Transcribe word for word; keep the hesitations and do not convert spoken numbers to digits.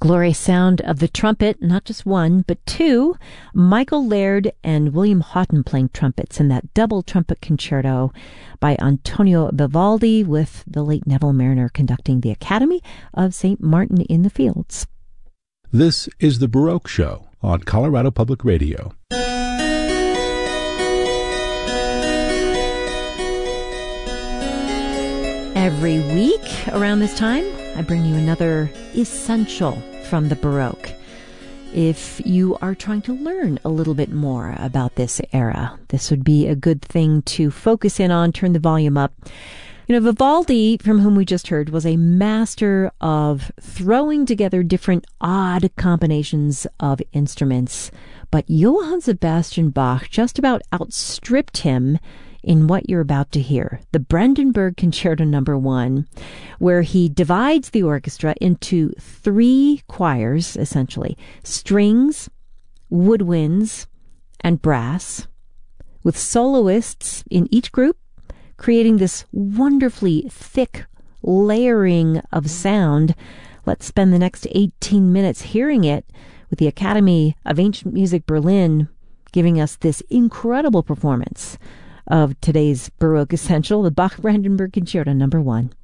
glorious sound of the trumpet, not just one, but two, Michael Laird and William Houghton playing trumpets in that double trumpet concerto by Antonio Vivaldi, with the late Neville Marriner conducting the Academy of Saint Martin in the Fields. This is The Baroque Show on Colorado Public Radio. Every week around this time, I bring you another essential from the Baroque. If you are trying to learn a little bit more about this era, this would be a good thing to focus in on, turn the volume up. You know, Vivaldi, from whom we just heard, was a master of throwing together different odd combinations of instruments, but Johann Sebastian Bach just about outstripped him in what you're about to hear, the Brandenburg Concerto Number One, where he divides the orchestra into three choirs, essentially: strings, woodwinds, and brass, with soloists in each group, creating this wonderfully thick layering of sound. Let's spend the next eighteen minutes hearing it, with the Academy of Ancient Music Berlin giving us this incredible performance of today's Baroque Essential, the Bach Brandenburg Concerto Number One.